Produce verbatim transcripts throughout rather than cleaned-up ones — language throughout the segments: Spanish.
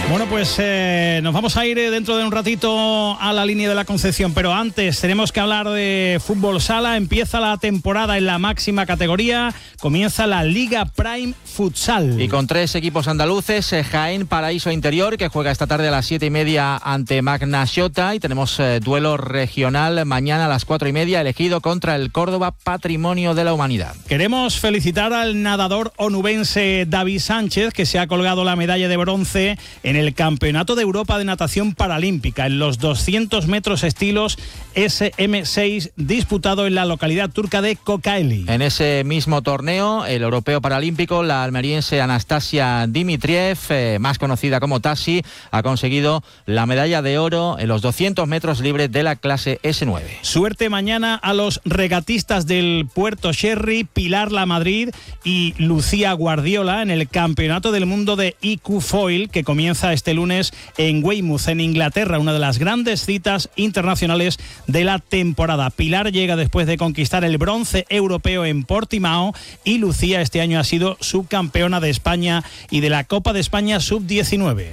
Bueno, pues eh, nos vamos a ir dentro de un ratito a la línea de la Concepción, pero antes tenemos que hablar de fútbol sala. Empieza la temporada en la máxima categoría, comienza la Liga Prime Futsal. Y con tres equipos andaluces, eh, Jaén Paraíso Interior, que juega esta tarde a las siete y media ante Magna Xota, y tenemos eh, duelo regional mañana a las cuatro y media, elegido contra el Córdoba Patrimonio de la Humanidad. Queremos felicitar al nadador onubense David Sánchez, que se ha colgado la medalla de bronce en el Campeonato de Europa de Natación Paralímpica en los doscientos metros estilos ese eme seis, disputado en la localidad turca de Kocaeli. En ese mismo torneo, el europeo paralímpico, la almeriense Anastasia Dimitriev, eh, más conocida como Tassi, ha conseguido la medalla de oro en los doscientos metros libres de la clase ese nueve. Suerte mañana a los regatistas del Puerto Sherry, Pilar Lamadrid y Lucía Guardiola, en el Campeonato del Mundo de I Q Foil, que comienza este lunes en Weymouth, en Inglaterra, una de las grandes citas internacionales de la temporada. Pilar llega después de conquistar el bronce europeo en Portimao, y Lucía este año ha sido subcampeona de España y de la Copa de España sub diecinueve.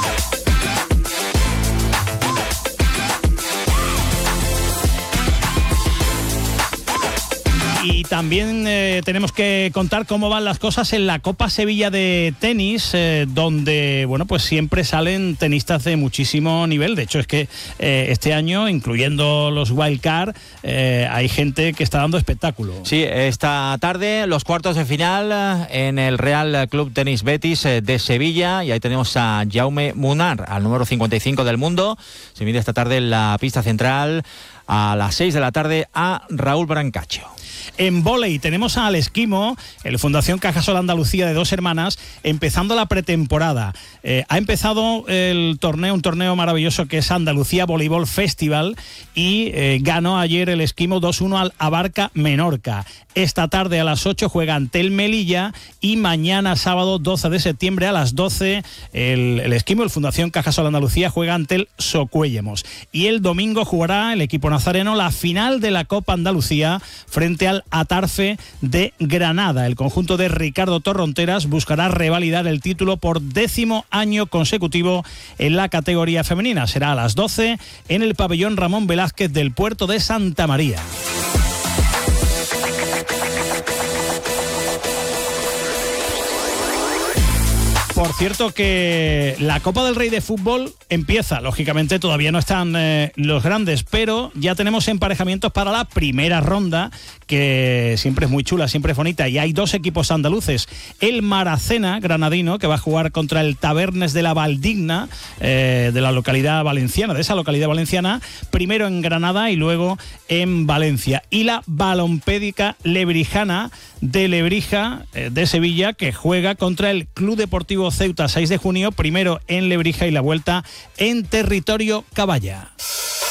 Y también eh, tenemos que contar cómo van las cosas en la Copa Sevilla de tenis, eh, donde, bueno, pues siempre salen tenistas de muchísimo nivel. De hecho, es que eh, este año, incluyendo los wildcard, eh, hay gente que está dando espectáculo. Sí, esta tarde los cuartos de final en el Real Club Tenis Betis de Sevilla, y ahí tenemos a Jaume Munar, al número cincuenta y cinco del mundo. Se mide esta tarde en la pista central a las seis de la tarde a Raúl Brancaccio. En vóley tenemos al Esquimo, el Fundación Cajasol Andalucía de Dos Hermanas, empezando la pretemporada. Eh, ha empezado el torneo, un torneo maravilloso que es Andalucía Voleibol Festival, y eh, ganó ayer el Esquimo dos uno al Abarca Menorca. Esta tarde a las ocho juega ante el Melilla, y mañana sábado doce de septiembre a las doce el, el Esquimo, el Fundación Cajasol Andalucía, juega ante el Socuéllemos. Y el domingo jugará el equipo nazareno la final de la Copa Andalucía frente al Atarfe de Granada. El conjunto de Ricardo Torronteras buscará revalidar el título por décimo año consecutivo en la categoría femenina. Será a las doce en el pabellón Ramón Velázquez del puerto de Santa María. Por cierto que la Copa del Rey de Fútbol empieza, lógicamente todavía no están eh, los grandes, pero ya tenemos emparejamientos para la primera ronda, que siempre es muy chula, siempre es bonita, y hay dos equipos andaluces. El Maracena granadino, que va a jugar contra el Tabernes de la Valdigna, eh, de la localidad valenciana, de esa localidad valenciana, primero en Granada y luego en Valencia. Y la Balompédica Lebrijana de Lebrija, eh, de Sevilla, que juega contra el Club Deportivo Ceuta, seis de junio, primero en Lebrija y la vuelta en territorio Caballa.